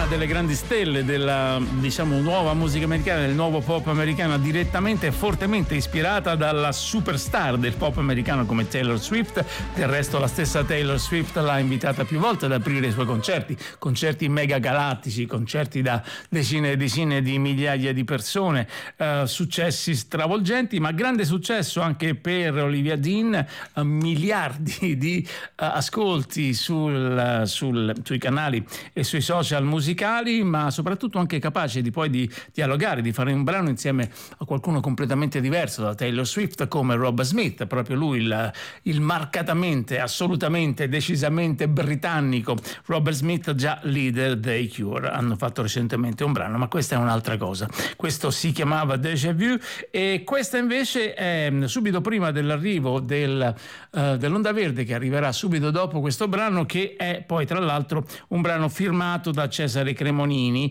delle grandi stelle della, diciamo, nuova musica americana, del nuovo pop americano, direttamente e fortemente ispirata dalla superstar del pop americano come Taylor Swift. Del resto la stessa Taylor Swift l'ha invitata più volte ad aprire i suoi concerti mega galattici, concerti da decine e decine di migliaia di persone, successi stravolgenti, ma grande successo anche per Olivia Dean, miliardi di ascolti sui canali e sui social musicali, ma soprattutto anche capace di poi di dialogare, di fare un brano insieme a qualcuno completamente diverso da Taylor Swift, come Rob Smith, proprio lui il marcatamente, assolutamente, decisamente britannico Robert Smith, già leader dei Cure. Hanno fatto recentemente un brano, ma questa è un'altra cosa. Questo si chiamava Déjà Vu e questa invece è subito prima dell'arrivo dell'Onda Verde, che arriverà subito dopo questo brano, che è poi tra l'altro un brano firmato da Cesare Cremonini,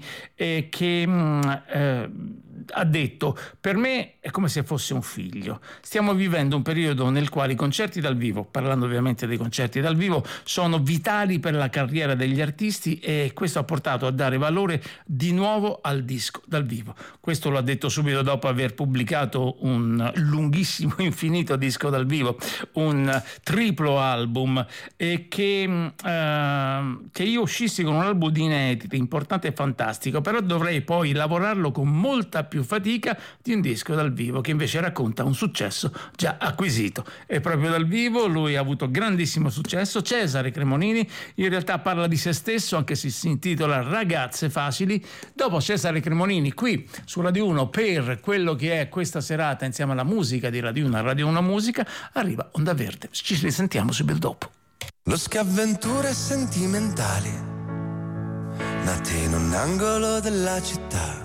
che ha detto: per me è come se fosse un figlio. Stiamo vivendo un periodo nel quale i concerti dal vivo, parlando ovviamente dei concerti dal vivo, sono vitali per la carriera degli artisti, e questo ha portato a dare valore di nuovo al disco dal vivo. Questo lo ha detto subito dopo aver pubblicato un lunghissimo, infinito disco dal vivo, un triplo album, e che io uscissi con un album di inediti importante e fantastico, però dovrei poi lavorarlo con molta più fatica di un disco dal vivo che invece racconta un successo già acquisito. E proprio dal vivo lui ha avuto grandissimo successo. Cesare Cremonini in realtà parla di se stesso, anche se si intitola Ragazze facili. Dopo Cesare Cremonini qui su Radio 1 per quello che è questa serata insieme alla musica di Radio 1 a Radio 1 Musica, arriva Onda Verde. Ci risentiamo subito dopo. Lo avventure sentimentali nate in un angolo della città,